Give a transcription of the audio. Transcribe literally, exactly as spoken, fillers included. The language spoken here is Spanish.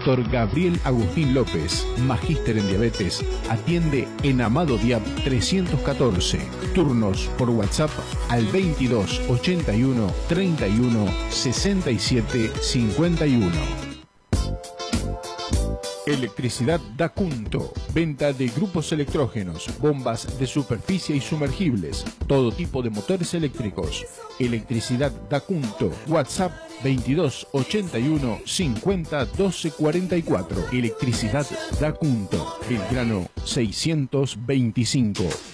Doctor Gabriel Agustín López, magíster en diabetes, atiende en Amado Diab trescientos catorce. Turnos por WhatsApp al veintidós ochenta y uno treinta y uno sesenta y siete cincuenta y uno. Electricidad Dacunto. Venta de grupos electrógenos, bombas de superficie y sumergibles, todo tipo de motores eléctricos. Electricidad Dacunto. WhatsApp veintidós ochenta y uno cincuenta doce cuarenta y cuatro. Electricidad Dacunto. Belgrano seiscientos veinticinco.